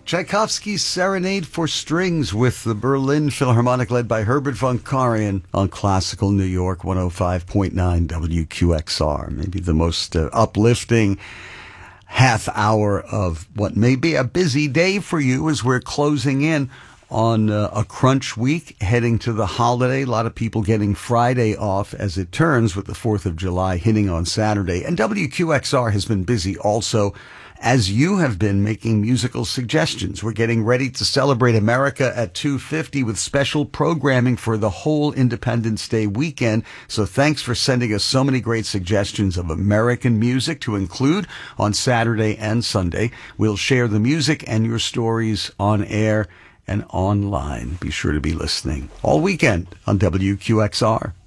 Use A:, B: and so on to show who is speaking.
A: Tchaikovsky's Serenade for Strings with the Berlin Philharmonic led by Herbert von Karajan on Classical New York 105.9 WQXR. Maybe the most uplifting half hour of what may be a busy day for you as we're closing in on a crunch week, heading to the holiday. A lot of people getting Friday off as it turns, with the 4th of July hitting on Saturday. And WQXR has been busy also, as you have been making musical suggestions. We're getting ready to celebrate America at 2:50 with special programming for the whole Independence Day weekend. So thanks for sending us so many great suggestions of American music to include on Saturday and Sunday. We'll share the music and your stories on air and online. Be sure to be listening all weekend on WQXR.